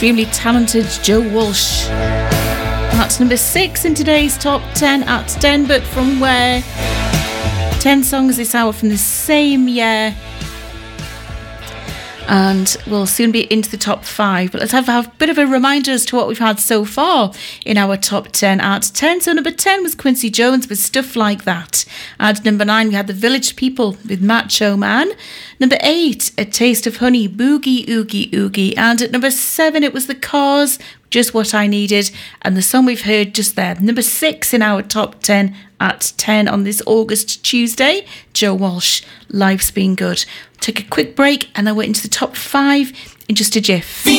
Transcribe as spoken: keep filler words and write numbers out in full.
extremely talented Joe Walsh. That's number six in today's top ten at ten, but from where? ten songs this hour from the same year. And we'll soon be into the top five. But let's have, have a bit of a reminder as to what we've had so far in our top ten at ten. So number ten was Quincy Jones with Stuff Like That. At number nine, we had The Village People with Macho Man. Number eight, A Taste of Honey, Boogie Oogie Oogie. And at number seven, it was The Cars, Just What I Needed. And the song we've heard just there, number six in our top ten at ten on this August Tuesday, Joe Walsh, Life's Been Good. Take a quick break and then we're into the top five in just a jiff.